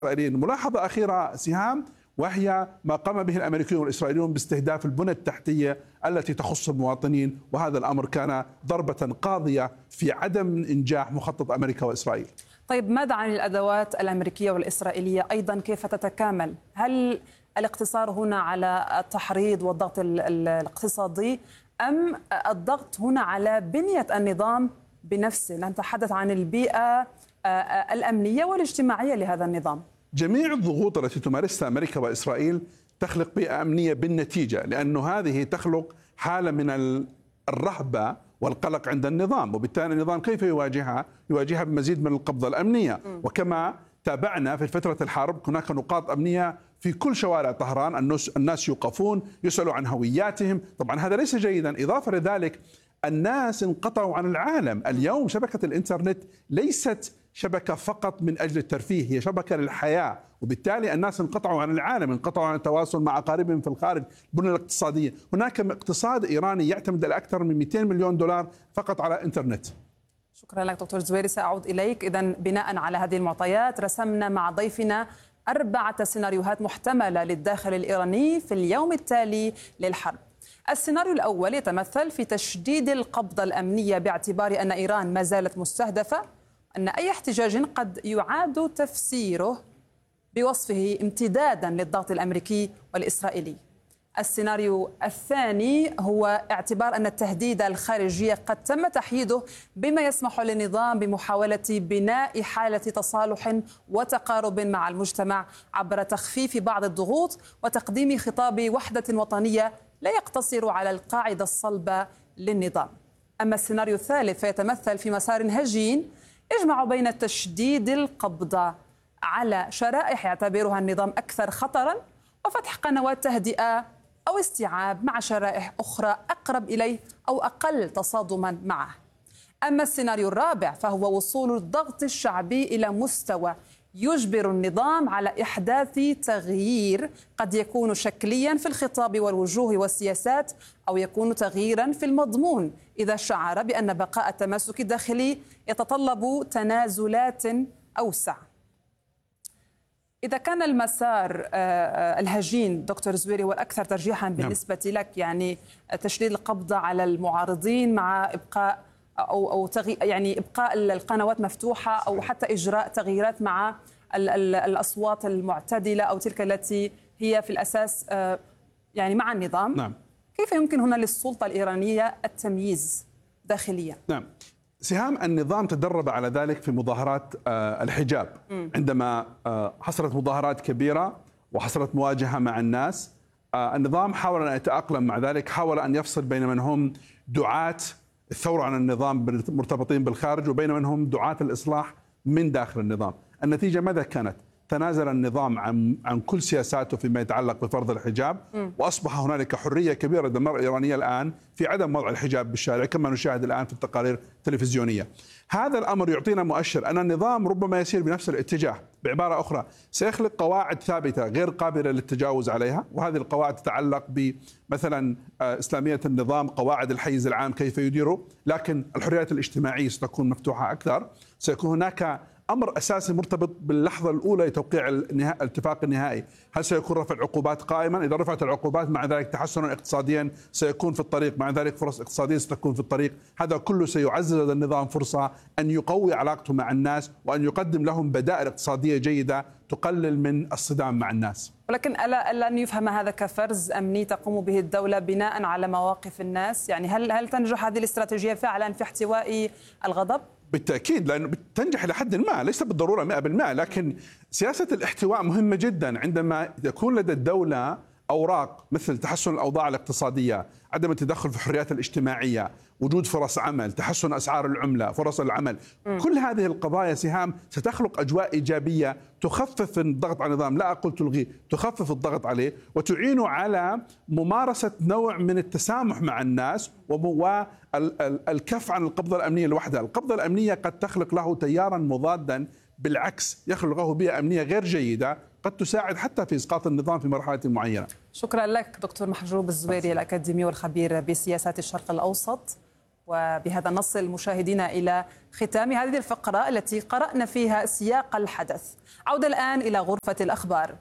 الإسرائيليين. ملاحظة أخيرة سهام، وهي ما قام به الأمريكيون والإسرائيليون باستهداف البنى التحتية التي تخص المواطنين، وهذا الأمر كان ضربة قاضية في عدم إنجاح مخطط أمريكا وإسرائيل. طيب ماذا عن الأدوات الأمريكية والإسرائيلية أيضا، كيف تتكامل؟ هل الاقتصار هنا على التحريض والضغط الاقتصادي أم الضغط هنا على بنية النظام بنفسه؟ نتحدث عن البيئة الأمنية والاجتماعية لهذا النظام. جميع الضغوط التي تمارسها أمريكا وإسرائيل تخلق بيئة أمنية بالنتيجة، لأنه هذه تخلق حالة من الرهبة والقلق عند النظام، وبالتالي النظام كيف يواجهها؟ يواجهها بمزيد من القبضة الأمنية. وكما تابعنا في فترة الحرب هناك نقاط أمنية في كل شوارع طهران، الناس يوقفون يسألوا عن هوياتهم. طبعا هذا ليس جيدا. إضافة لذلك الناس انقطعوا عن العالم. اليوم شبكة الإنترنت ليست شبكة فقط من أجل الترفيه، هي شبكة للحياة، وبالتالي الناس انقطعوا عن العالم، انقطعوا عن التواصل مع أقاربهم في الخارج. البنية الاقتصادية، هناك اقتصاد إيراني يعتمد على أكثر من 200 مليون دولار فقط على الإنترنت. شكرا لك دكتور زويري، سأعود إليك. إذن بناء على هذه المعطيات رسمنا مع ضيفنا 4 سيناريوهات محتملة للداخل الإيراني في اليوم التالي للحرب. السيناريو الأول يتمثل في تشديد القبضة الأمنية باعتبار أن إيران ما زالت مستهدفة، أن أي احتجاج قد يعاد تفسيره بوصفه امتدادا للضغط الأمريكي والإسرائيلي. السيناريو الثاني هو اعتبار أن التهديد الخارجي قد تم تحييده، بما يسمح للنظام بمحاولة بناء حالة تصالح وتقارب مع المجتمع عبر تخفيف بعض الضغوط وتقديم خطاب وحدة وطنية لا يقتصر على القاعدة الصلبة للنظام. أما السيناريو الثالث فيتمثل في مسار هجين يجمع بين تشديد القبضة على شرائح يعتبرها النظام أكثر خطرا وفتح قنوات تهدئة أو استيعاب مع شرائح أخرى أقرب إليه أو أقل تصادما معه. أما السيناريو الرابع فهو وصول الضغط الشعبي إلى مستوى يجبر النظام على إحداث تغيير قد يكون شكليا في الخطاب والوجوه والسياسات، أو يكون تغييرا في المضمون إذا شعر بأن بقاء التماسك الداخلي يتطلب تنازلات أوسع. إذا كان المسار الهجين دكتور زويري والأكثر ترجيحا بالنسبة لك، يعني تشديد القبضة على المعارضين مع إبقاء يعني إبقاء القنوات مفتوحة، أو حتى إجراء تغييرات مع الأصوات المعتدلة أو تلك التي هي في الأساس يعني مع النظام. نعم. كيف يمكن هنا للسلطة الإيرانية التمييز داخليا؟ نعم. سهام، النظام تدرب على ذلك في مظاهرات الحجاب. عندما حصلت مظاهرات كبيرة وحصلت مواجهة مع الناس، النظام حاول أن يتأقلم مع ذلك، حاول أن يفصل بين من هم دعاة الثورة عن النظام مرتبطين بالخارج وبين من هم دعاة الإصلاح من داخل النظام. النتيجة ماذا كانت؟ تنازل النظام عن كل سياساته فيما يتعلق بفرض الحجاب، وأصبح هنالك حرية كبيرة لدى المرأة الإيرانية الآن في عدم وضع الحجاب بالشارع كما نشاهد الآن في التقارير التلفزيونية. هذا الأمر يعطينا مؤشر أن النظام ربما يسير بنفس الاتجاه. بعبارة أخرى، سيخلق قواعد ثابتة غير قابلة للتجاوز عليها، وهذه القواعد تتعلق بمثلا إسلامية النظام، قواعد الحيز العام كيف يديره، لكن الحريات الاجتماعية ستكون مفتوحة أكثر. سيكون هناك أمر أساسي مرتبط باللحظة الأولى لتوقيع الاتفاق النهائي. هل سيكون رفع العقوبات قائما؟ إذا رفعت العقوبات مع ذلك تحسن اقتصاديا سيكون في الطريق، مع ذلك فرص اقتصادية ستكون في الطريق. هذا كله سيعزز لدى النظام فرصة أن يقوي علاقته مع الناس وأن يقدم لهم بدائل اقتصادية جيدة تقلل من الصدام مع الناس. ولكن ألا أن يفهم هذا كفرز أمني تقوم به الدولة بناء على مواقف الناس؟ يعني هل تنجح هذه الاستراتيجية فعلا في احتواء الغضب؟ بالتأكيد، لأنه تنجح إلى حد ما، ليس بالضرورة 100%، لكن سياسة الاحتواء مهمة جدا. عندما يكون لدى الدولة أوراق مثل تحسن الأوضاع الاقتصادية، عدم التدخل في الحريات الاجتماعية، وجود فرص عمل، تحسن أسعار العملة، فرص العمل، كل هذه القضايا سهام ستخلق أجواء إيجابية تخفف الضغط على النظام، لا أقول تلغيه، تخفف الضغط عليه وتعينه على ممارسة نوع من التسامح مع الناس والكف عن القبضة الأمنية لوحدها. القبضة الأمنية قد تخلق له تيارا مضادا، بالعكس يخلق له بيئة أمنية غير جيدة قد تساعد حتى في إسقاط النظام في مرحلة معينة. شكرا لك دكتور محجوب الزويري، الأكاديمي والخبير بسياسات الشرق الأوسط. وبهذا نصل مشاهدينا إلى ختام هذه الفقرة التي قرأنا فيها سياق الحدث. عودة الآن إلى غرفة الأخبار.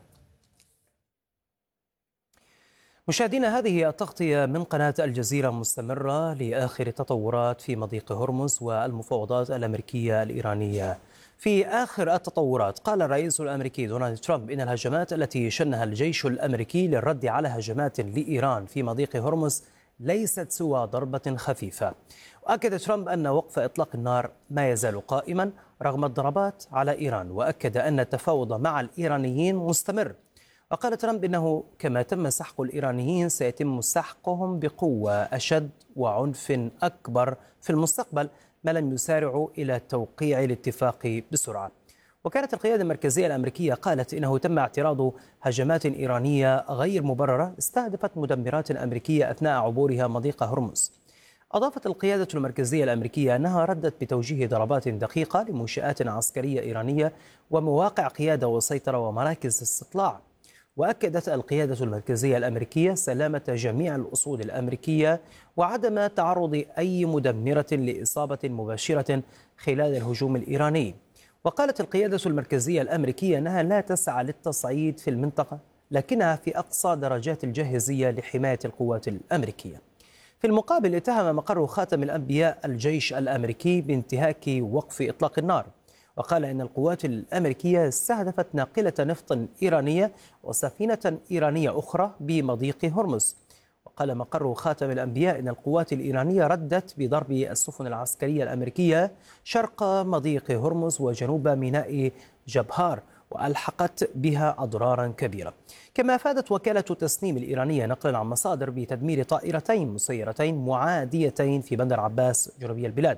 مشاهدينا، هذه التغطية من قناة الجزيرة مستمرة لآخر التطورات في مضيق هرمز والمفاوضات الأمريكية الإيرانية. في آخر التطورات قال الرئيس الأمريكي دونالد ترامب إن الهجمات التي شنها الجيش الأمريكي للرد على هجمات لإيران في مضيق هرمز ليست سوى ضربة خفيفة. وأكد ترامب أن وقف إطلاق النار ما يزال قائما رغم الضربات على إيران، وأكد أن التفاوض مع الإيرانيين مستمر. وقال ترامب إنه كما تم سحق الإيرانيين سيتم سحقهم بقوة أشد وعنف أكبر في المستقبل ما لم يسارعوا إلى توقيع الاتفاق بسرعة. وكانت القيادة المركزية الأمريكية قالت إنه تم اعتراض هجمات إيرانية غير مبررة استهدفت مدمرات أمريكية أثناء عبورها مضيق هرمز. أضافت القيادة المركزية الأمريكية أنها ردت بتوجيه ضربات دقيقة لمنشآت عسكرية إيرانية ومواقع قيادة وسيطرة ومراكز استطلاع. وأكدت القيادة المركزية الأمريكية سلامة جميع الأصول الأمريكية وعدم تعرض أي مدمرة لإصابة مباشرة خلال الهجوم الإيراني. وقالت القيادة المركزية الأمريكية أنها لا تسعى للتصعيد في المنطقة، لكنها في أقصى درجات الجاهزية لحماية القوات الأمريكية. في المقابل اتهم مقر خاتم الأنبياء الجيش الأمريكي بانتهاك وقف إطلاق النار، وقال إن القوات الأمريكية استهدفت ناقلة نفط إيرانية وسفينة إيرانية أخرى بمضيق هرمز. وقال مقر خاتم الأنبياء إن القوات الإيرانية ردت بضرب السفن العسكرية الأمريكية شرق مضيق هرمز وجنوب ميناء جبهار وألحقت بها أضرارا كبيرة. كما أفادت وكالة تسنيم الإيرانية نقلا عن مصادر بتدمير طائرتين مسيرتين معاديتين في بندر عباس جنوبي البلاد.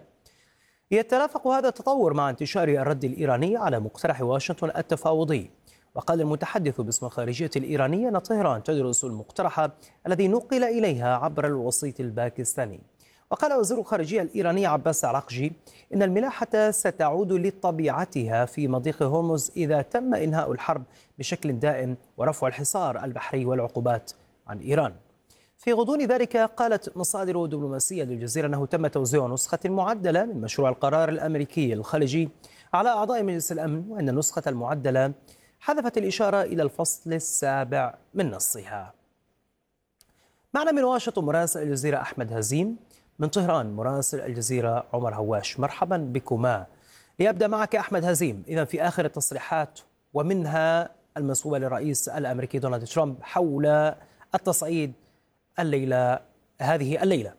يترافق هذا التطور مع انتشار الرد الإيراني على مقترح واشنطن التفاوضي. وقال المتحدث باسم الخارجية الإيرانية أن طهران تدرس المقترح الذي نقل إليها عبر الوسيط الباكستاني. وقال وزير الخارجية الإيراني عباس عراقجي إن الملاحة ستعود لطبيعتها في مضيق هرمز إذا تم إنهاء الحرب بشكل دائم ورفع الحصار البحري والعقوبات عن إيران. في غضون ذلك قالت مصادر دبلوماسية للجزيرة أنه تم توزيع نسخة معدلة من مشروع القرار الأمريكي الخليجي على أعضاء مجلس الأمن، وأن النسخة المعدلة حذفت الإشارة إلى الفصل السابع من نصها. معنا من واشنطن مراسل الجزيرة أحمد هزيم، من طهران مراسل الجزيرة عمر هواش. مرحبا بكما. ليبدأ معك أحمد هزيم، إذا في آخر التصريحات ومنها المنسوبة للرئيس الأمريكي دونالد ترامب حول التصعيد هذه الليلة.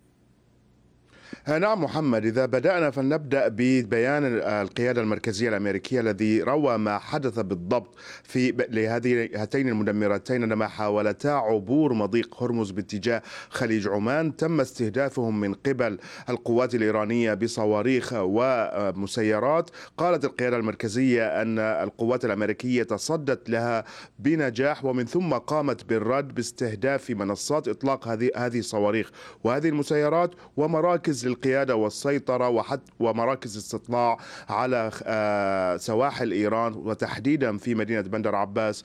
نعم محمد، إذا بدأنا فلنبدأ ببيان القيادة المركزية الأمريكية الذي روى ما حدث بالضبط في هاتين المدمرتين عندما حاولتا عبور مضيق هرمز باتجاه خليج عمان. تم استهدافهم من قبل القوات الإيرانية بصواريخ ومسيرات. قالت القيادة المركزية أن القوات الأمريكية تصدت لها بنجاح، ومن ثم قامت بالرد باستهداف منصات إطلاق هذه الصواريخ وهذه المسيرات ومراكز للقيادة والسيطرة ومراكز استطلاع على سواحل إيران وتحديدا في مدينة بندر عباس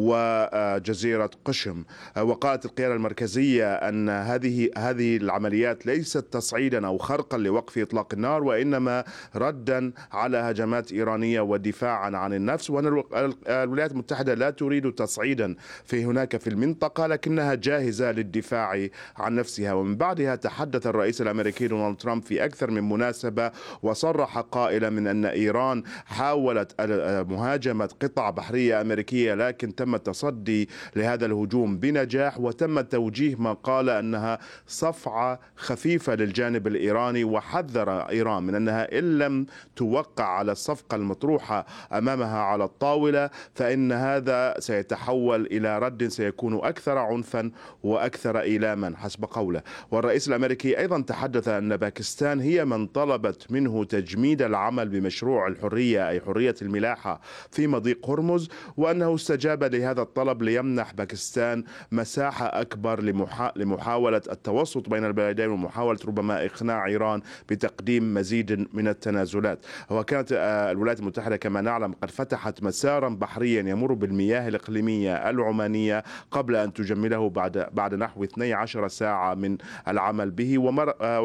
وجزيرة قشم. وقالت القيادة المركزية أن هذه العمليات ليست تصعيدا أو خرقا لوقف إطلاق النار، وإنما ردا على هجمات إيرانية ودفاعا عن النفس، وأن الولايات المتحدة لا تريد تصعيدا في المنطقة لكنها جاهزة للدفاع عن نفسها. ومن بعدها تحدث الرئيس الأمريكي دونالد ترامب في أكثر من مناسبة وصرح قائلا من أن إيران حاولت مهاجمة قطع بحرية أمريكية لكن تم التصدي لهذا الهجوم بنجاح، وتم توجيه ما قال أنها صفعة خفيفة للجانب الإيراني، وحذر إيران من أنها إن لم توقع على الصفقة المطروحة أمامها على الطاولة فإن هذا سيتحول إلى رد سيكون أكثر عنفا وأكثر إيلاما حسب قوله. والرئيس الأمريكي أيضا تحدث أن باكستان هي من طلبت منه تجميد العمل بمشروع الحرية أي حرية الملاحة في مضيق هرمز، وأنه استجاب لهذا الطلب ليمنح باكستان مساحة أكبر لمحاولة التوسط بين البلدين ومحاولة ربما إقناع إيران بتقديم مزيد من التنازلات. وكانت الولايات المتحدة كما نعلم قد فتحت مسارا بحريا يمر بالمياه الإقليمية العمانية قبل أن تجمده بعد نحو 12 ساعة من العمل به. وكانت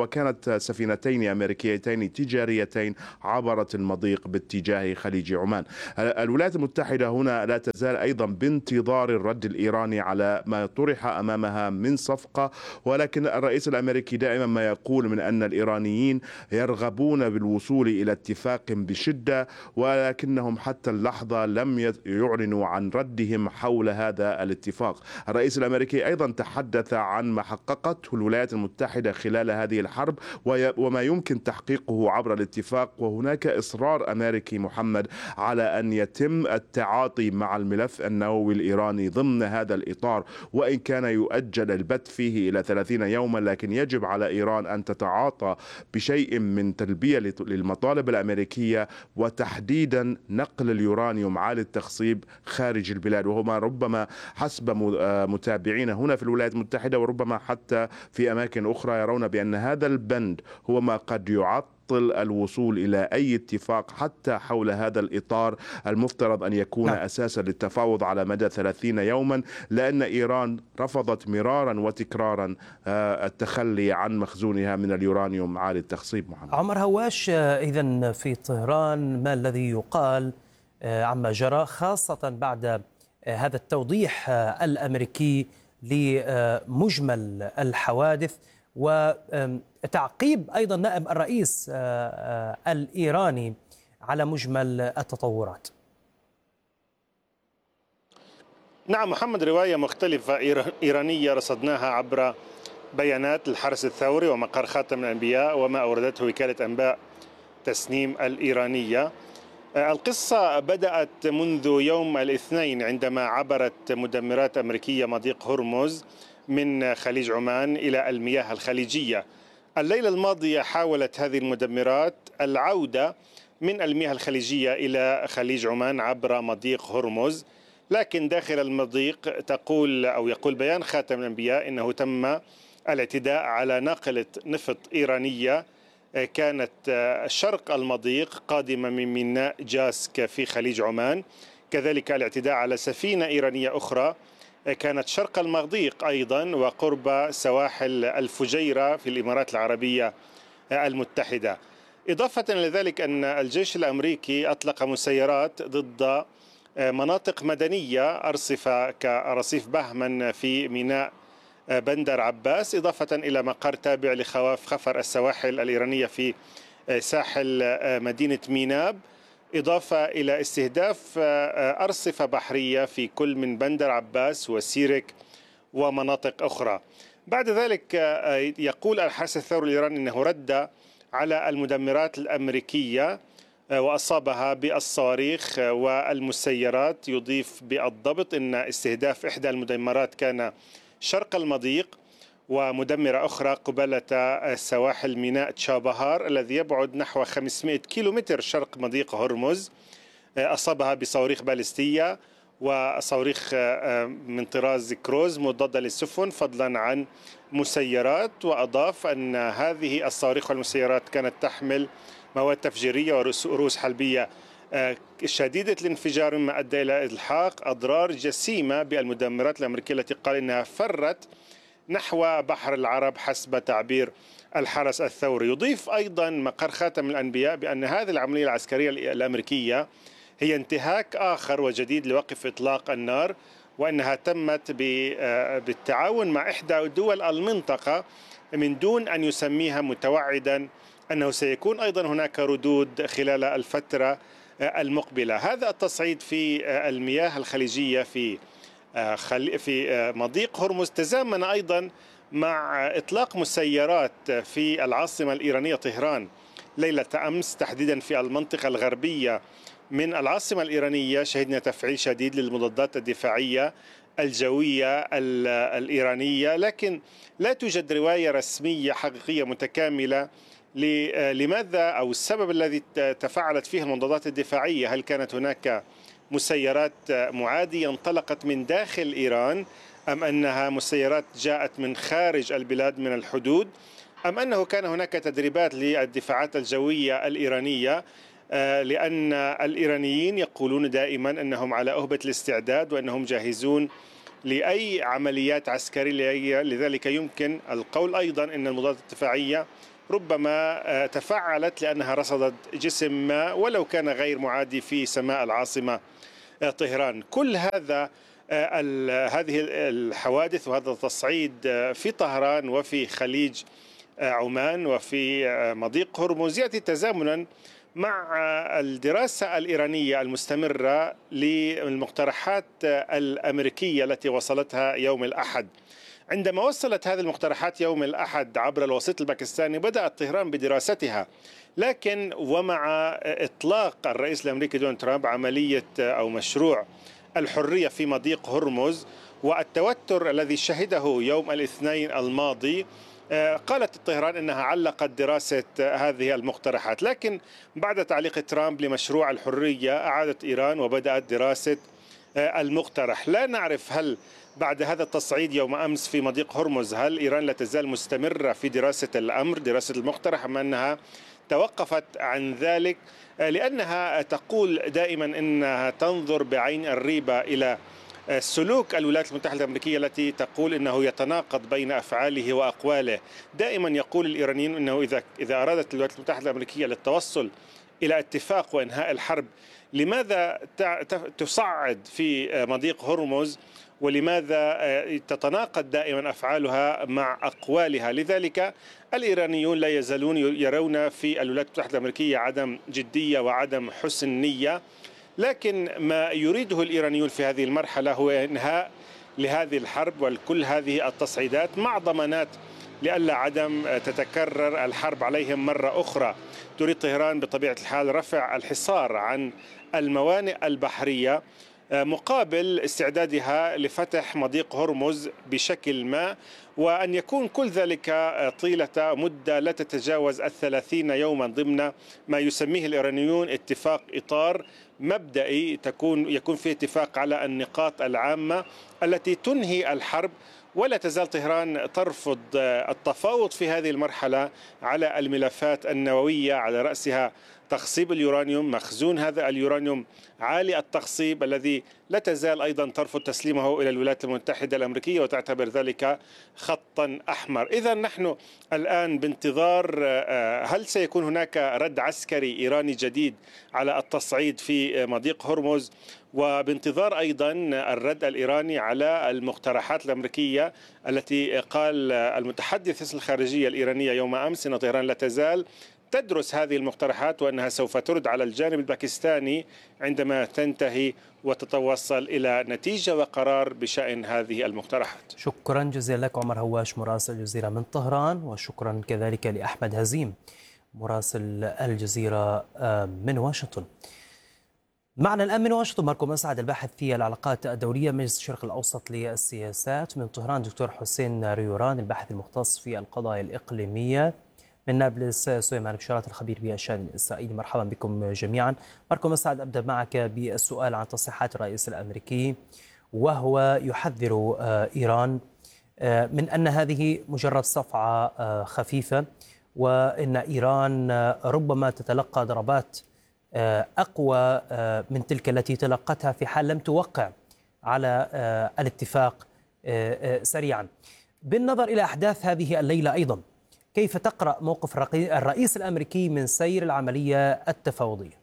سفينتين أمريكيتين تجاريتين عبرت المضيق باتجاه خليج عمان. الولايات المتحدة هنا لا تزال أيضا بانتظار الرد الإيراني على ما طرح أمامها من صفقة، ولكن الرئيس الأمريكي دائما ما يقول من أن الإيرانيين يرغبون بالوصول إلى اتفاق بشدة، ولكنهم حتى اللحظة لم يعلنوا عن ردهم حول هذا الاتفاق. الرئيس الأمريكي أيضا تحدث عن ما حققته الولايات المتحدة خلال هذه الحرب وما يمكن تحقيقه عبر الاتفاق، وهناك إصرار أمريكي محمد على أن يتم التعاطي مع الملف النووي الإيراني ضمن هذا الإطار، وإن كان يؤجل البت فيه إلى 30 يوما، لكن يجب على إيران أن تتعاطى بشيء من تلبية للمطالب الأمريكية، وتحديدا نقل اليورانيوم عالي التخصيب خارج البلاد، وهو ما ربما حسب متابعين هنا في الولايات المتحدة وربما حتى في أماكن أخرى يرون بأن هذا البند هو ما قد يعطل الوصول إلى أي اتفاق حتى حول هذا الإطار المفترض أن يكون أساسا للتفاوض على مدى 30 يوما، لأن إيران رفضت مرارا وتكرارا التخلي عن مخزونها من اليورانيوم عالي التخصيب. محمد عمر هواش، إذن في طهران ما الذي يقال عما جرى، خاصة بعد هذا التوضيح الأمريكي لمجمل الحوادث وتعقيب أيضا نائب الرئيس الإيراني على مجمل التطورات؟ نعم محمد، رواية مختلفة إيرانية رصدناها عبر بيانات الحرس الثوري ومقر خاتم الأنبياء وما أوردته وكالة أنباء تسنيم الإيرانية. القصة بدأت منذ يوم الاثنين عندما عبرت مدمرات أمريكية مضيق هرمز من خليج عمان إلى المياه الخليجية. الليلة الماضية حاولت هذه المدمرات العودة من المياه الخليجية إلى خليج عمان عبر مضيق هرمز، لكن داخل المضيق يقول بيان خاتم الأنبياء إنه تم الاعتداء على ناقلة نفط إيرانية كانت شرق المضيق قادمة من ميناء جاسك في خليج عمان، كذلك الاعتداء على سفينة إيرانية أخرى كانت شرق المضيق أيضا وقرب سواحل الفجيرة في الإمارات العربية المتحدة. إضافة إلى ذلك أن الجيش الأمريكي أطلق مسيرات ضد مناطق مدنية أرصفة كرصيف بهمن في ميناء بندر عباس، إضافة إلى مقر تابع لخواف خفر السواحل الإيرانية في ساحل مدينة ميناب، إضافة إلى استهداف أرصفة بحرية في كل من بندر عباس وسيرك ومناطق أخرى. بعد ذلك يقول الحرس الثوري الإيراني أنه رد على المدمرات الأمريكية وأصابها بالصواريخ والمسيرات، يضيف بالضبط أن استهداف إحدى المدمرات كان شرق المضيق ومدمرة أخرى قبالة سواحل ميناء تشابهار الذي يبعد نحو 500 كيلومتر شرق مضيق هرمز، أصابها بصواريخ باليستية وصواريخ من طراز كروز مضادة للسفن فضلا عن مسيرات. وأضاف أن هذه الصواريخ والمسيرات كانت تحمل مواد تفجيرية ورؤوس حلبية شديدة الانفجار، مما أدى إلى إلحاق أضرار جسيمة بالمدمرات الأمريكية التي قال إنها فرت نحو بحر العرب حسب تعبير الحرس الثوري. يضيف أيضا مقر خاتم الأنبياء بأن هذه العملية العسكرية الأمريكية هي انتهاك آخر وجديد لوقف إطلاق النار، وأنها تمت بالتعاون مع إحدى دول المنطقة من دون أن يسميها، متوعدا أنه سيكون أيضا هناك ردود خلال الفترة المقبلة. هذا التصعيد في المياه الخليجية في مضيق هرمز تزامن أيضا مع إطلاق مسيرات في العاصمة الإيرانية طهران ليلة أمس، تحديدا في المنطقة الغربية من العاصمة الإيرانية. شهدنا تفعيل شديد للمضادات الدفاعية الجوية الإيرانية، لكن لا توجد رواية رسمية حقيقية متكاملة لماذا أو السبب الذي تفاعلت فيه المضادات الدفاعية. هل كانت هناك مسيرات معادية انطلقت من داخل إيران، أم أنها مسيرات جاءت من خارج البلاد من الحدود، أم أنه كان هناك تدريبات للدفاعات الجوية الإيرانية؟ لأن الإيرانيين يقولون دائما أنهم على أهبة الاستعداد وأنهم جاهزون لأي عمليات عسكرية، لذلك يمكن القول أيضا أن المضادات الدفاعية ربما تفاعلت لأنها رصدت جسم ما ولو كان غير معادي في سماء العاصمة طهران. كل هذه الحوادث وهذا التصعيد في طهران وفي خليج عمان وفي مضيق هرمز يأتي تزامنا مع الدراسة الإيرانية المستمرة للمقترحات الأمريكية التي وصلتها يوم الأحد. عندما وصلت هذه المقترحات يوم الأحد عبر الوسيط الباكستاني بدأت طهران بدراستها، لكن ومع إطلاق الرئيس الأمريكي دونالد ترامب عملية أو مشروع الحرية في مضيق هرمز والتوتر الذي شهده يوم الاثنين الماضي، قالت طهران أنها علقت دراسة هذه المقترحات. لكن بعد تعليق ترامب لمشروع الحرية أعادت إيران وبدأت دراسة المقترح. لا نعرف هل بعد هذا التصعيد يوم أمس في مضيق هرمز هل إيران لا تزال مستمرة في دراسة الأمر، دراسة المقترح، أم أنها توقفت عن ذلك لأنها تقول دائما أنها تنظر بعين الريبة إلى سلوك الولايات المتحدة الأمريكية التي تقول أنه يتناقض بين أفعاله وأقواله. دائما يقول الإيرانيين أنه إذا أرادت الولايات المتحدة الأمريكية للتوصل إلى اتفاق وإنهاء الحرب، لماذا تصعد في مضيق هرمز ولماذا تتناقض دائما أفعالها مع أقوالها؟ لذلك الإيرانيون لا يزالون يرون في الولايات المتحدة الأمريكية عدم جدية وعدم حسن نية، لكن ما يريده الإيرانيون في هذه المرحلة هو إنهاء لهذه الحرب وكل هذه التصعيدات مع ضمانات لئلا عدم تتكرر الحرب عليهم مرة أخرى. تريد طهران بطبيعة الحال رفع الحصار عن الموانئ البحرية مقابل استعدادها لفتح مضيق هرمز بشكل ما، وأن يكون كل ذلك طيلة مدة لا تتجاوز 30 يوما ضمن ما يسميه الإيرانيون اتفاق إطار مبدئي يكون فيه اتفاق على النقاط العامة التي تنهي الحرب. ولا تزال طهران ترفض التفاوض في هذه المرحلة على الملفات النووية، على رأسها تخصيب اليورانيوم، مخزون هذا اليورانيوم عالي التخصيب الذي لا تزال أيضا ترفض تسليمه إلى الولايات المتحدة الأمريكية وتعتبر ذلك خطا أحمر. إذا نحن الآن بانتظار هل سيكون هناك رد عسكري إيراني جديد على التصعيد في مضيق هرمز، وبانتظار أيضا الرد الإيراني على المقترحات الأمريكية التي قال المتحدث الخارجية الإيرانية يوم أمس أن طهران لا تزال تدرس هذه المقترحات وأنها سوف ترد على الجانب الباكستاني عندما تنتهي وتتوصل إلى نتيجة وقرار بشأن هذه المقترحات. شكرا جزيلا لك عمر هواش مراسل الجزيرة من طهران، وشكرا كذلك لأحمد هزيم مراسل الجزيرة من واشنطن. معنا الآن من واشنطن ماركو مسعد الباحث في العلاقات الدولية مجلس الشرق الأوسط للسياسات. من طهران دكتور حسين ريوران الباحث المختص في القضايا الإقليمية. من نابلس سليمان بشارات الخبير بالشأن الإسرائيلي. مرحبا بكم جميعا. ماركو مسعد، أبدأ معك بالسؤال عن تصريحات الرئيس الأمريكي وهو يحذر إيران من أن هذه مجرد صفعة خفيفة، وأن إيران ربما تتلقى ضربات أقوى من تلك التي تلقتها في حال لم توقع على الاتفاق سريعا. بالنظر إلى أحداث هذه الليلة أيضا، كيف تقرأ موقف الرئيس الأمريكي من سير العملية التفاوضية؟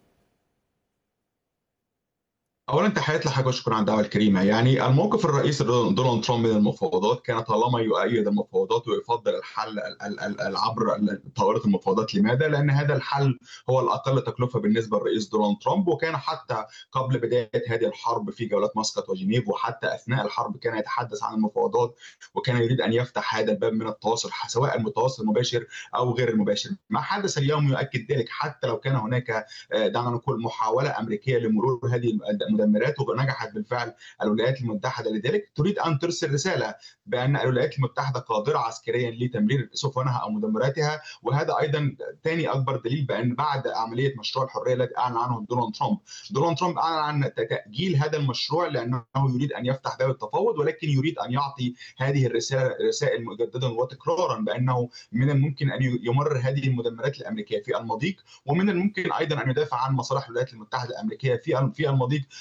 اولا تحياتي لحضرتك وشكرا على الدعوه الكريمه. يعني الموقف الرئيسي دونالد ترامب من المفاوضات كان طالما يؤيد المفاوضات ويفضل الحل عبر طاوله المفاوضات. لماذا؟ لان هذا الحل هو الاقل تكلفه بالنسبه للرئيس دونالد ترامب، وكان حتى قبل بدايه هذه الحرب في جولات مسقط وجنيف وحتى اثناء الحرب كان يتحدث عن المفاوضات، وكان يريد ان يفتح هذا الباب من التواصل سواء المتواصل المباشر او غير المباشر. ما حدث اليوم يؤكد ذلك، حتى لو كان هناك دعنا نقول محاوله امريكيه لمرور هذه المدمرات ونجحت بالفعل الولايات المتحدة. لذلك تريد أن ترسل رسالة بأن الولايات المتحدة قادرة عسكريا لتمرير سفنها أو مدمراتها، وهذا أيضا ثاني أكبر دليل بأن بعد عملية مشروع الحرية التي أعلن عنه دونالد ترامب أعلن عن تأجيل هذا المشروع لأنه يريد أن يفتح باب التفاوض، ولكن يريد أن يعطي هذه رسائل مجددا وتكرارا بأنه من الممكن أن يمرر هذه المدمرات الأمريكية في المضيق، ومن الممكن أيضا أن يدافع عن مصالح الولايات المتحدة الأمريكية في المضيق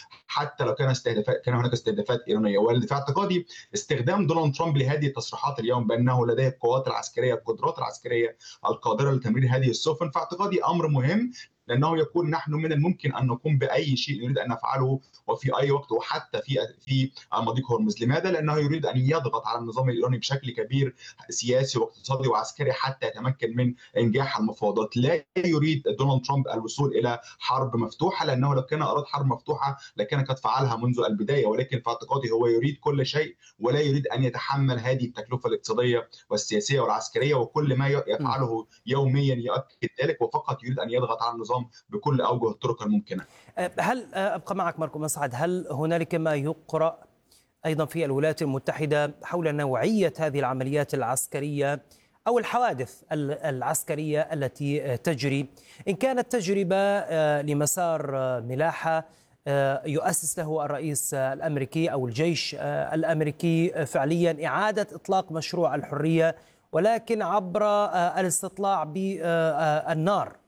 حتى لو كان هناك استهدافات إيرانية. وفي اعتقادي استخدام دونالد ترامب لهذه التصريحات اليوم بأنه لديه القوات العسكرية القدرات العسكرية القادرة لتمرير هذه السفن، في اعتقادي أمر مهم، لأنه يكون نحن من الممكن أن نقوم بأي شيء نريد أن نفعله وفي أي وقت، وحتى في مضيق هرمز. لماذا؟ لأنه يريد أن يضغط على النظام الإيراني بشكل كبير سياسي واقتصادي وعسكري حتى يتمكن من إنجاح المفاوضات. لا يريد دونالد ترامب الوصول إلى حرب مفتوحة، لأنه لو كان أراد حرب مفتوحة لكان قد فعلها منذ البداية، ولكن في اعتقادي هو يريد كل شيء ولا يريد أن يتحمل هذه التكلفة الاقتصادية والسياسية والعسكرية، وكل ما يفعله يوميا يؤكد ذلك، وفقط يريد أن يضغط على النظام بكل أوجه الطرق الممكنة. هل أبقى معك ماركو مسعد، هل هنالك ما يقرأ أيضا في الولايات المتحدة حول نوعية هذه العمليات العسكرية أو الحوادث العسكرية التي تجري، إن كانت تجربة لمسار ملاحة يؤسس له الرئيس الأمريكي أو الجيش الأمريكي فعليا إعادة إطلاق مشروع الحرية ولكن عبر الاستطلاع بالنار؟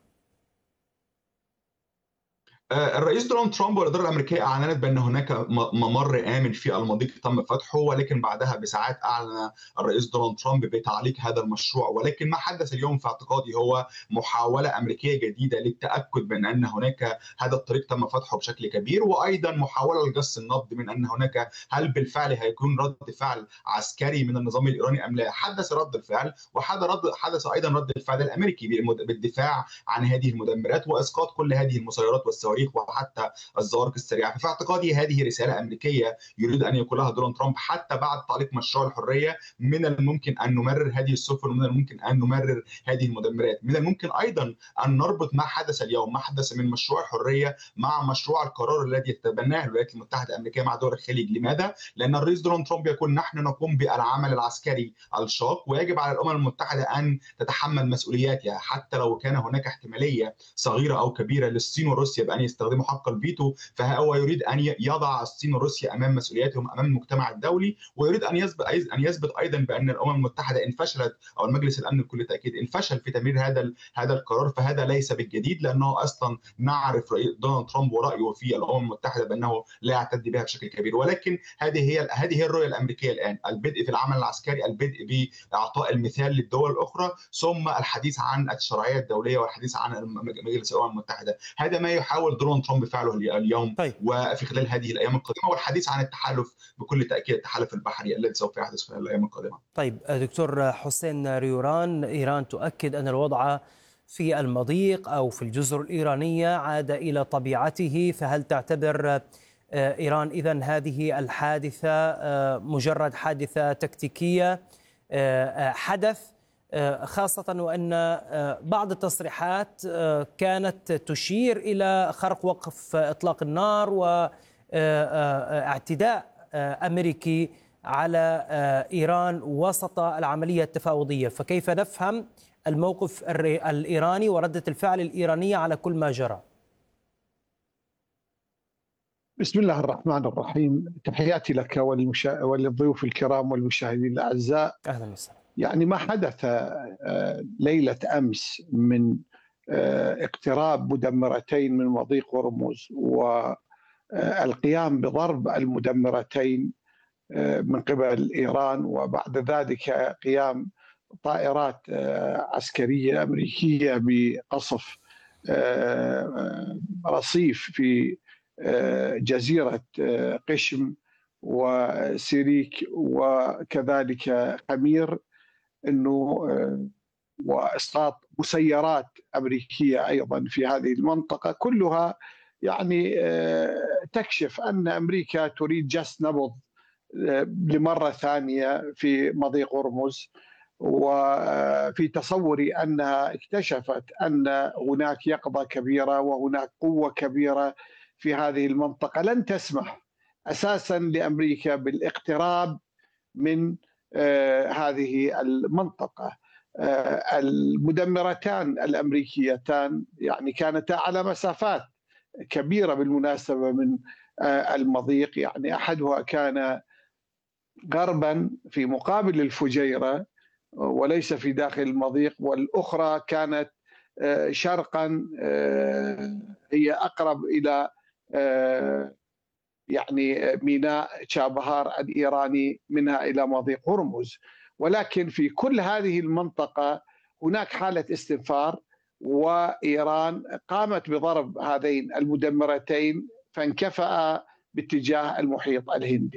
الرئيس دونالد ترامب والإدارة الأمريكية أعلنت بأن هناك ممر آمن في المضيق تم فتحه، ولكن بعدها بساعات أعلن الرئيس دونالد ترامب بتعليق هذا المشروع. ولكن ما حدث اليوم في اعتقادي هو محاولة أمريكية جديدة للتأكد من أن هناك هذا الطريق تم فتحه بشكل كبير، وأيضا محاولة لجس النبض من أن هناك هل بالفعل هيكون رد فعل عسكري من النظام الإيراني أم لا. حدث رد الفعل، وحدث أيضا رد الفعل الأمريكي بالدفاع عن هذه المدمرات وإسقاط كل هذه المسيرات والصواريخ وحتى الزوارق السريعه. في اعتقادي هذه رساله امريكيه يريد ان يقولها دونالد ترامب. حتى بعد تعليق مشروع الحريه من الممكن ان نمرر هذه السفن، ومن الممكن ان نمرر هذه المدمرات. من الممكن ايضا ان نربط ما حدث اليوم، ما حدث من مشروع الحريه، مع مشروع القرار الذي تتبناه الولايات المتحده الامريكيه مع دول الخليج. لماذا؟ لان الرئيس دونالد ترامب يقول نحن نقوم بالعمل العسكري الشاق، ويجب على الامم المتحده ان تتحمل مسؤولياتها، حتى لو كان هناك احتماليه صغيره او كبيره للصين وروسيا بان يستخدموا حق الفيتو، فهو يريد ان يضع الصين وروسيا امام مسؤولياتهم امام المجتمع الدولي، ويريد ان يثبت ايضا بان الامم المتحده ان فشلت، او المجلس الامن بكل تاكيد ان فشل في تمرير هذا القرار، فهذا ليس بالجديد، لانه اصلا نعرف دونالد ترامب ورايه في الامم المتحده بانه لا يعتد بها بشكل كبير. ولكن هذه هي الرؤيه الامريكيه الان، البدء في العمل العسكري، البدء باعطاء المثال للدول الاخرى، ثم الحديث عن الشرعيه الدوليه والحديث عن مجلس الامم المتحده. هذا ما يحاول دونالد ترامب فعله اليوم طيب. وفي خلال هذه الايام القادمه، والحديث عن التحالف بكل تاكيد، التحالف البحري الذي سوف يحدث خلال الايام القادمه. طيب دكتور حسين ريوران، ايران تؤكد ان الوضع في المضيق او في الجزر الايرانيه عاد الى طبيعته، فهل تعتبر ايران اذن هذه الحادثه مجرد حادثه تكتيكيه حدث، خاصة وأن بعض التصريحات كانت تشير إلى خرق وقف إطلاق النار واعتداء أمريكي على إيران وسط العملية التفاوضية، فكيف نفهم الموقف الإيراني وردة الفعل الإيرانية على كل ما جرى؟ بسم الله الرحمن الرحيم، تحياتي لك وللضيوف الكرام والمشاهدين الأعزاء. أهلا وسهلا. يعني ما حدث ليلة أمس من اقتراب مدمرتين من مضيق هرمز والقيام بضرب المدمرتين من قبل إيران، وبعد ذلك قيام طائرات عسكرية أمريكية بقصف رصيف في جزيرة قشم وسيريك وكذلك خمير، انه واسقاط مسيرات امريكيه ايضا في هذه المنطقه، كلها يعني تكشف ان امريكا تريد جس نبض لمره ثانيه في مضيق هرمز، وفي تصوري انها اكتشفت ان هناك يقظه كبيره وهناك قوه كبيره في هذه المنطقه لن تسمح اساسا لامريكا بالاقتراب من هذه المنطقة. المدمرتان الأمريكيتان يعني كانتا على مسافات كبيرة بالمناسبة من المضيق، يعني أحدها كان غربا في مقابل الفجيرة وليس في داخل المضيق، والأخرى كانت شرقا هي أقرب إلى يعني ميناء تشابهار الإيراني منها إلى مضيق هرمز. ولكن في كل هذه المنطقة هناك حالة استنفار، وإيران قامت بضرب هذين المدمرتين فانكفأ باتجاه المحيط الهندي.